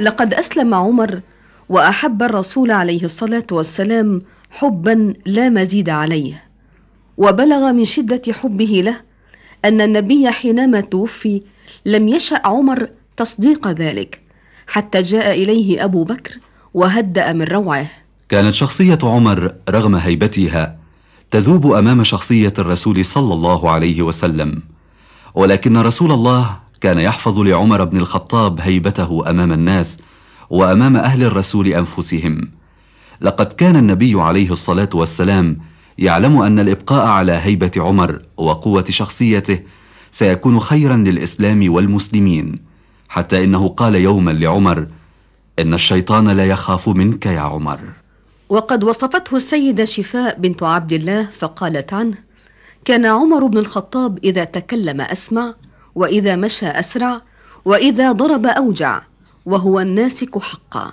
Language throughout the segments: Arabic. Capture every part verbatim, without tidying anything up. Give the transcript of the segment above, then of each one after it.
لقد أسلم عمر وأحب الرسول عليه الصلاة والسلام حبا لا مزيد عليه، وبلغ من شدة حبه له أن النبي حينما توفي لم يشأ عمر تصديق ذلك، حتى جاء إليه أبو بكر وهدأ من روعه. كانت شخصية عمر رغم هيبتها تذوب أمام شخصية الرسول صلى الله عليه وسلم، ولكن رسول الله كان يحفظ لعمر بن الخطاب هيبته أمام الناس وأمام أهل الرسول أنفسهم. لقد كان النبي عليه الصلاة والسلام يعلم أن الإبقاء على هيبة عمر وقوة شخصيته سيكون خيرا للإسلام والمسلمين، حتى إنه قال يوما لعمر: إن الشيطان لا يخاف منك يا عمر. وقد وصفته السيدة شفاء بنت عبد الله فقالت عنه: كان عمر بن الخطاب إذا تكلم أسمع، وإذا مشى أسرع، وإذا ضرب أوجع، وهو الناسك حقا.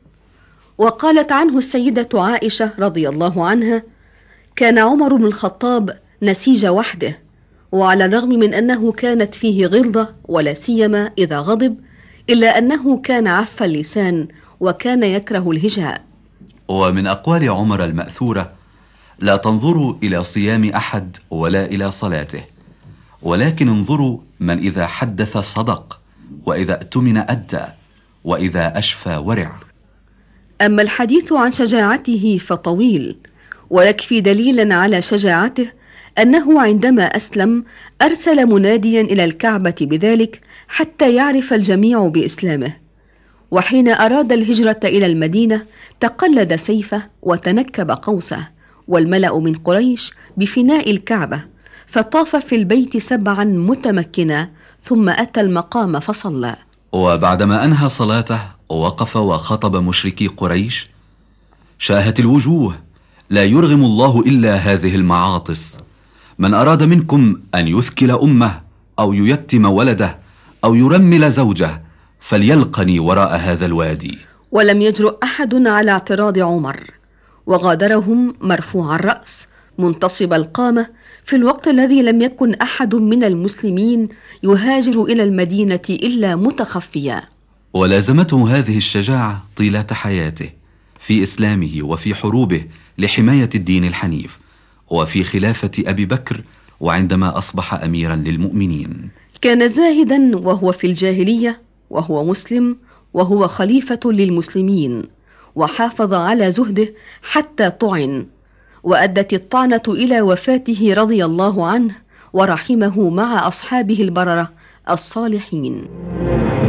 وقالت عنه السيدة عائشة رضي الله عنها: كان عمر بن الخطاب نسيج وحده، وعلى الرغم من أنه كانت فيه غلظة ولا سيما إذا غضب، إلا أنه كان عف اللسان وكان يكره الهجاء. ومن أقوال عمر المأثورة: لا تنظروا إلى صيام أحد ولا إلى صلاته، ولكن انظروا من إذا حدث صدق، وإذا اؤتمن أدى، وإذا أشفى ورع. أما الحديث عن شجاعته فطويل، ويكفي دليلا على شجاعته أنه عندما أسلم أرسل مناديا إلى الكعبة بذلك حتى يعرف الجميع بإسلامه، وحين أراد الهجرة إلى المدينة تقلد سيفه وتنكب قوسه، والملأ من قريش بفناء الكعبة، فطاف في البيت سبعا متمكنا، ثم أتى المقام فصلى. وبعدما أنهى صلاته وقف وخطب مشركي قريش: شاهت الوجوه، لا يرغم الله إلا هذه المعاطس، من أراد منكم أن يثكل أمه أو ييتم ولده أو يرمل زوجه فليلقني وراء هذا الوادي. ولم يجرؤ أحد على اعتراض عمر، وغادرهم مرفوع الرأس منتصب القامة، في الوقت الذي لم يكن أحد من المسلمين يهاجر إلى المدينة إلا متخفيا. ولازمته هذه الشجاعة طيلة حياته في إسلامه وفي حروبه لحماية الدين الحنيف، وفي خلافة أبي بكر، وعندما أصبح أميرا للمؤمنين. كان زاهدا وهو في الجاهلية، وهو مسلم، وهو خليفة للمسلمين، وحافظ على زهده حتى طعن، وأدت الطعنة إلى وفاته رضي الله عنه ورحمه مع أصحابه البررة الصالحين.